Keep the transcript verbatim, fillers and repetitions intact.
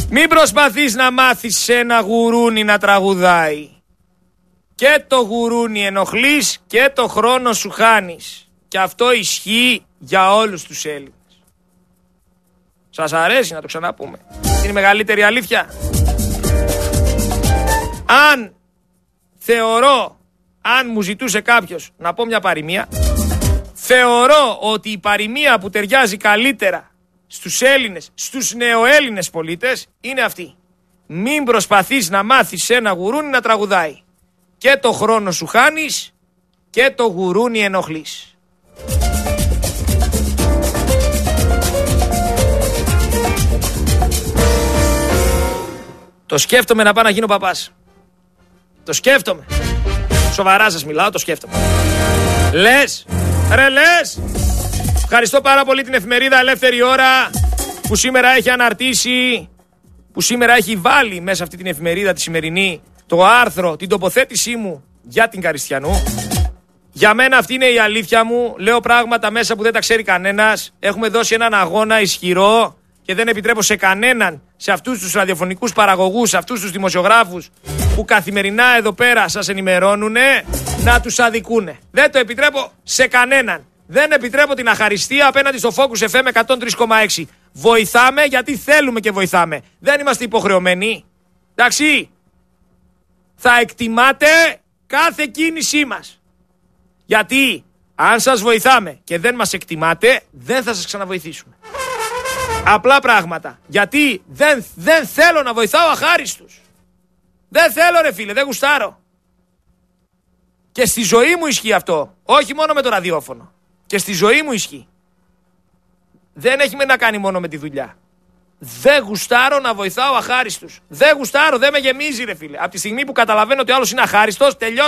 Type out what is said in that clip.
Μην προσπαθείς να μάθεις σε ένα γουρούνι να τραγουδάει. Και το γουρούνι ενοχλείς και το χρόνο σου χάνεις. Και αυτό ισχύει για όλους τους Έλληνες. Σας αρέσει να το ξαναπούμε? Είναι η μεγαλύτερη αλήθεια. Αν θεωρώ, αν μου ζητούσε κάποιος να πω μια παροιμία, θεωρώ ότι η παροιμία που ταιριάζει καλύτερα στους Έλληνες, στους νεοέλληνες πολίτες είναι αυτή. Μην προσπαθείς να μάθεις σε ένα γουρούνι να τραγουδάει. Και το χρόνο σου χάνεις και το γουρούνι ενοχλείς. Το σκέφτομαι να πάω να γίνω παπάς. Το σκέφτομαι. Σοβαρά σας μιλάω, το σκέφτομαι. Λες, ρε λες. Ευχαριστώ πάρα πολύ την εφημερίδα Ελεύθερη Ώρα που σήμερα έχει αναρτήσει, που σήμερα έχει βάλει μέσα αυτή την εφημερίδα τη σημερινή το άρθρο, την τοποθέτησή μου για την Καριστιανού. Για μένα αυτή είναι η αλήθεια μου. Λέω πράγματα μέσα που δεν τα ξέρει κανένας. Έχουμε δώσει έναν αγώνα ισχυρό και δεν επιτρέπω σε κανέναν, σε αυτούς τους ραδιοφωνικούς παραγωγούς, σε αυτούς τους δημοσιογράφους που καθημερινά εδώ πέρα σας ενημερώνουνε, να τους αδικούνε. Δεν το επιτρέπω σε κανέναν. Δεν επιτρέπω την αχαριστία απέναντι στο Focus εφ εμ εκατόν τρία κόμμα έξι. Βοηθάμε γιατί θέλουμε και βοηθάμε. Δεν είμαστε υποχρεωμένοι. Εντάξει. Θα εκτιμάτε κάθε κίνησή μας. Γιατί αν σας βοηθάμε και δεν μας εκτιμάτε, δεν θα σας ξαναβοηθήσουμε. Απλά πράγματα. Γιατί δεν, δεν θέλω να βοηθάω αχάριστους. Δεν θέλω ρε φίλε, δεν γουστάρω. Και στη ζωή μου ισχύει αυτό. Όχι μόνο με το ραδιόφωνο. Και στη ζωή μου ισχύει. Δεν έχει με να κάνει μόνο με τη δουλειά. Δεν γουστάρω να βοηθάω αχάριστους. Δεν γουστάρω, δεν με γεμίζει ρε φίλε. Από τη στιγμή που καταλαβαίνω ότι ο άλλος είναι αχάριστος, τελειώσαμε.